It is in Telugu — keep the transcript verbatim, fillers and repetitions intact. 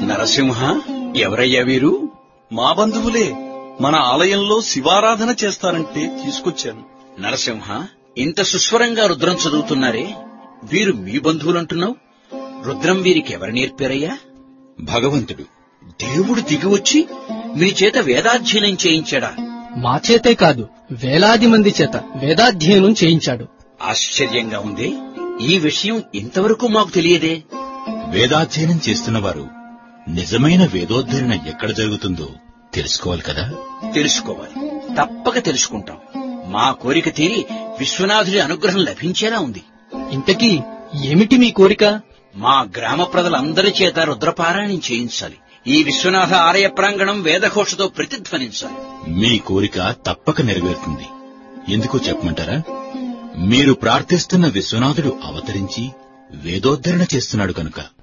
నరసింహ, ఎవరయ్యా వీరు? మా బంధువులే. మన ఆలయంలో శివారాధన చేస్తారంటే తీసుకొచ్చాను. నరసింహ, ఇంత సుస్వరంగా రుద్రం చదువుతున్నారే, వీరు మీ బంధువులంటున్నావు? రుద్రం వీరికి ఎవరు నేర్పారయ్యా? భగవంతుడు. దేవుడు దిగివచ్చి మీ చేత వేదాధ్యయనం చేయించాడా? మా చేతే కాదు, వేలాది మంది చేత వేదాధ్యయనం చేయించాడు. ఆశ్చర్యంగా ఉంది. ఈ విషయం ఇంతవరకు మాకు తెలియదే. వేదాధ్యయనం చేస్తున్నవారు నిజమైన వేదోద్ధరణ ఎక్కడ జరుగుతుందో తెలుసుకోవాలి కదా. తెలుసుకోవాలి, తప్పక తెలుసుకుంటాం. మా కోరిక తీరి విశ్వనాథుడి అనుగ్రహం లభించేలా ఉంది. ఇంతకీ ఏమిటి మీ కోరిక? మా గ్రామ ప్రజలందరి చేత రుద్రపారాయణం చేయించాలి. ఈ విశ్వనాథ ఆలయ ప్రాంగణం వేదఘోషతో ప్రతిధ్వనించాలి. మీ కోరిక తప్పక నెరవేరుతుంది. ఎందుకో చెప్పమంటారా? మీరు ప్రార్థిస్తున్న విశ్వనాథుడు అవతరించి వేదోద్ధరణ చేస్తున్నాడు కనుక.